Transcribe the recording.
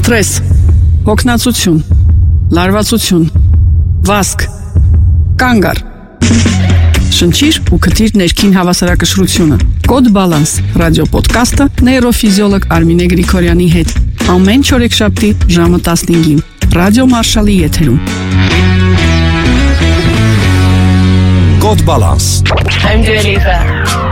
սթրես, հոգնածություն, լարվածություն, վազք, կանգ առ։ Շնչիր ու քթիր ներքին հավասարակշռությունը։ Կոդ Բալանս ռադիոպոդքասթը նեյրոֆիզիոլոգ Արմինե Գրիգորյանի հետ։ Ամեն չորեքշաբթի ժամը 15-ին Ռադիո Մարշալի եթերում։ Code Balance. I'm Dua Lipa.